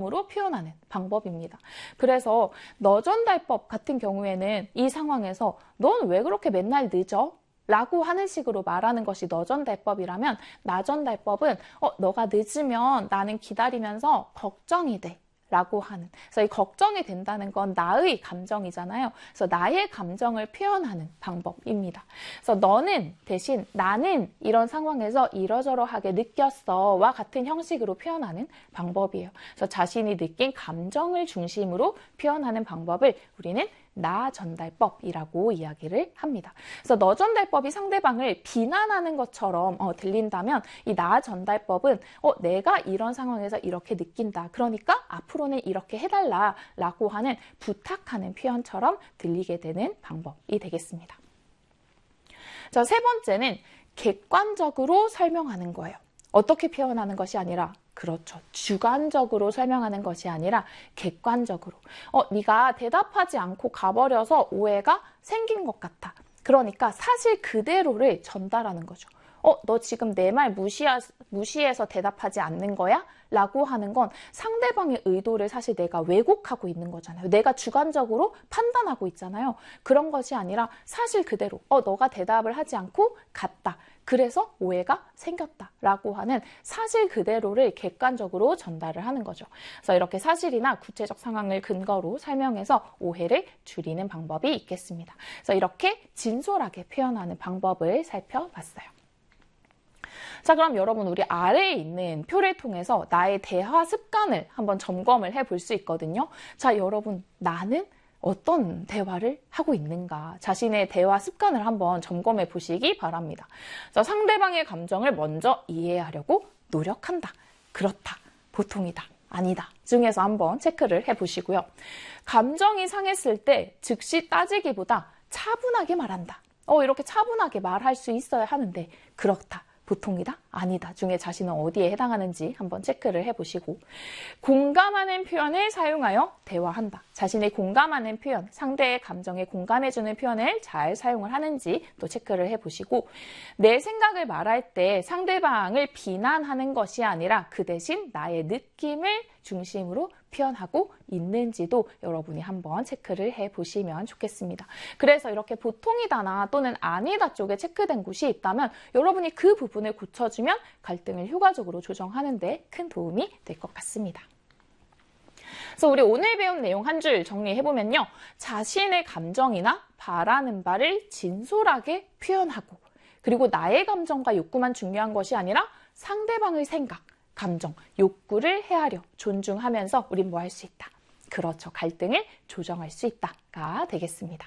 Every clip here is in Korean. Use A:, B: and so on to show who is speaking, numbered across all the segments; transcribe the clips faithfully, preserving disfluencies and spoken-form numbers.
A: 감정으로 표현하는 방법입니다. 그래서 너전달법 같은 경우에는 이 상황에서 넌 왜 그렇게 맨날 늦어? 라고 하는 식으로 말하는 것이 너전달법이라면 나전달법은 어, 너가 늦으면 나는 기다리면서 걱정이 돼. 라고 하는. 그래서 이 걱정이 된다는 건 나의 감정이잖아요. 그래서 나의 감정을 표현하는 방법입니다. 그래서 너는 대신 나는 이런 상황에서 이러저러하게 느꼈어와 같은 형식으로 표현하는 방법이에요. 그래서 자신이 느낀 감정을 중심으로 표현하는 방법을 우리는 나 전달법이라고 이야기를 합니다. 그래서 너 전달법이 상대방을 비난하는 것처럼 어, 들린다면 이 나 전달법은 어, 내가 이런 상황에서 이렇게 느낀다. 그러니까 앞으로는 이렇게 해달라 라고 하는 부탁하는 표현처럼 들리게 되는 방법이 되겠습니다. 자, 세 번째는 객관적으로 설명하는 거예요. 어떻게 표현하는 것이 아니라 그렇죠. 주관적으로 설명하는 것이 아니라 객관적으로. 어, 네가 대답하지 않고 가버려서 오해가 생긴 것 같아. 그러니까 사실 그대로를 전달하는 거죠. 어, 너 지금 내 말 무시하, 무시해서 대답하지 않는 거야? 라고 하는 건 상대방의 의도를 사실 내가 왜곡하고 있는 거잖아요. 내가 주관적으로 판단하고 있잖아요. 그런 것이 아니라 사실 그대로 어, 너가 대답을 하지 않고 갔다. 그래서 오해가 생겼다 라고 하는 사실 그대로를 객관적으로 전달을 하는 거죠. 그래서 이렇게 사실이나 구체적 상황을 근거로 설명해서 오해를 줄이는 방법이 있겠습니다. 그래서 이렇게 진솔하게 표현하는 방법을 살펴봤어요. 자, 그럼 여러분 우리 아래에 있는 표를 통해서 나의 대화 습관을 한번 점검을 해볼 수 있거든요. 자, 여러분 나는 어떤 대화를 하고 있는가 자신의 대화 습관을 한번 점검해 보시기 바랍니다. 자, 상대방의 감정을 먼저 이해하려고 노력한다. 그렇다. 보통이다. 아니다. 중에서 한번 체크를 해보시고요. 감정이 상했을 때 즉시 따지기보다 차분하게 말한다. 어, 이렇게 차분하게 말할 수 있어야 하는데 그렇다. 보통이다? 아니다. 중에 자신은 어디에 해당하는지 한번 체크를 해보시고 공감하는 표현을 사용하여 대화한다. 자신의 공감하는 표현, 상대의 감정에 공감해주는 표현을 잘 사용을 하는지 또 체크를 해보시고 내 생각을 말할 때 상대방을 비난하는 것이 아니라 그 대신 나의 느낌을 중심으로 표현하고 있는지도 여러분이 한번 체크를 해보시면 좋겠습니다. 그래서 이렇게 보통이다나 또는 아니다 쪽에 체크된 곳이 있다면 여러분이 그 부분을 고쳐주면 갈등을 효과적으로 조정하는 데 큰 도움이 될 것 같습니다. 그래서 우리 오늘 배운 내용 한 줄 정리해보면요. 자신의 감정이나 바라는 바를 진솔하게 표현하고 그리고 나의 감정과 욕구만 중요한 것이 아니라 상대방의 생각, 감정, 욕구를 헤아려 존중하면서 우린 뭐 할 수 있다. 그렇죠. 갈등을 조정할 수 있다가 되겠습니다.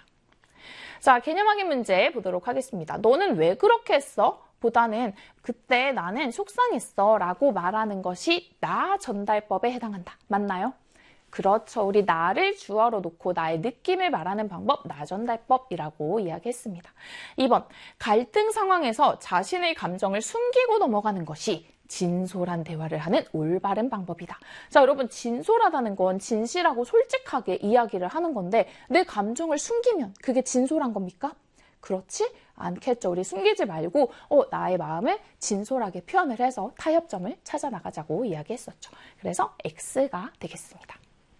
A: 자, 개념 확인 문제 보도록 하겠습니다. 너는 왜 그렇게 했어? 보다는 그때 나는 속상했어 라고 말하는 것이 나 전달법에 해당한다. 맞나요? 그렇죠. 우리 나를 주어로 놓고 나의 느낌을 말하는 방법, 나 전달법이라고 이야기했습니다. 이 번, 갈등 상황에서 자신의 감정을 숨기고 넘어가는 것이 진솔한 대화를 하는 올바른 방법이다. 자, 여러분 진솔하다는 건 진실하고 솔직하게 이야기를 하는 건데 내 감정을 숨기면 그게 진솔한 겁니까? 그렇지 않겠죠. 우리 숨기지 말고 어, 나의 마음을 진솔하게 표현을 해서 타협점을 찾아 나가자고 이야기했었죠. 그래서 X가 되겠습니다.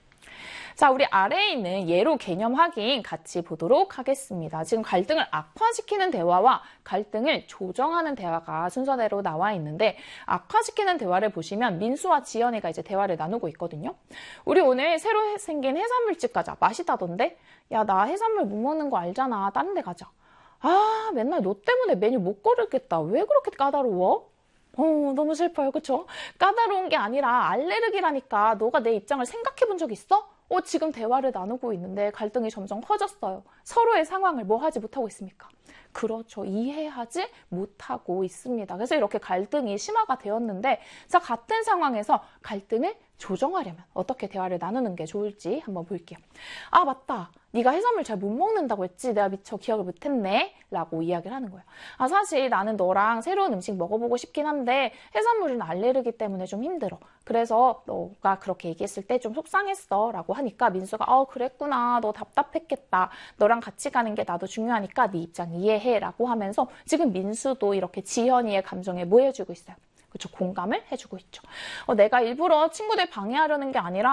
A: 자, 우리 아래에 있는 예로 개념 확인 같이 보도록 하겠습니다. 지금 갈등을 악화시키는 대화와 갈등을 조정하는 대화가 순서대로 나와 있는데 악화시키는 대화를 보시면 민수와 지연이가 이제 대화를 나누고 있거든요. 우리 오늘 새로 생긴 해산물집 가자. 맛있다던데? 야, 나 해산물 못 먹는 거 알잖아. 다른 데 가자. 아, 맨날 너 때문에 메뉴 못 고르겠다. 왜 그렇게 까다로워? 어, 너무 슬퍼요. 그쵸? 까다로운 게 아니라 알레르기라니까. 너가 내 입장을 생각해 본 적 있어? 어, 지금 대화를 나누고 있는데 갈등이 점점 커졌어요. 서로의 상황을 뭐 하지 못하고 있습니까? 그렇죠. 이해하지 못하고 있습니다. 그래서 이렇게 갈등이 심화가 되었는데 자, 같은 상황에서 갈등을 조정하려면 어떻게 대화를 나누는 게 좋을지 한번 볼게요. 아, 맞다. 네가 해산물 잘 못 먹는다고 했지? 내가 미처 기억을 못했네? 라고 이야기를 하는 거예요. 아, 사실 나는 너랑 새로운 음식 먹어보고 싶긴 한데 해산물은 알레르기 때문에 좀 힘들어. 그래서 너가 그렇게 얘기했을 때 좀 속상했어 라고 하니까 민수가 어, 그랬구나. 너 답답했겠다. 너랑 같이 가는 게 나도 중요하니까 네 입장 이해해 라고 하면서 지금 민수도 이렇게 지현이의 감정에 뭐 해주고 있어요? 그렇죠. 공감을 해주고 있죠. 어, 내가 일부러 친구들 방해하려는 게 아니라